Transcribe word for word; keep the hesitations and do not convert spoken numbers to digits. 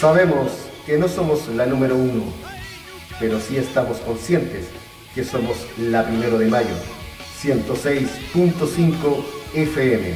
Sabemos que no somos la número uno, pero sí estamos conscientes que somos la primero de mayo, ciento seis punto cinco F M.